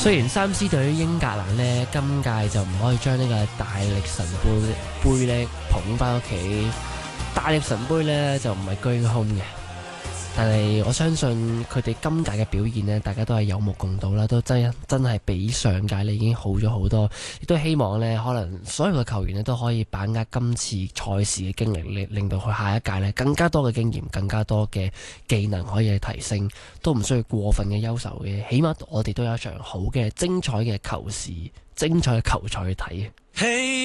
雖然三獅隊英格蘭呢，今屆就唔可以將呢個大力神杯呢捧翻屋企，大力神杯呢就唔係居空嘅。但係我相信佢哋今屆嘅表現呢，大家都係有目共睹啦，都真係比上屆呢已經好咗好多。亦都希望呢，可能所有嘅球員呢都可以把握今次賽事嘅經歷，令到佢下一屆呢更加多嘅經驗，更加多嘅技能可以提升，都唔需要過分嘅憂愁嘅。起碼我哋都有一場好嘅精彩嘅球賽去睇。